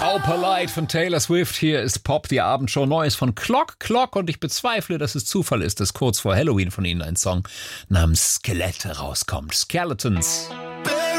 Pauperlight von Taylor Swift. Hier ist Pop, die Abendshow. Neues von Clock. Und ich bezweifle, dass es Zufall ist, dass kurz vor Halloween von ihnen ein Song namens Skelette rauskommt. Skeletons.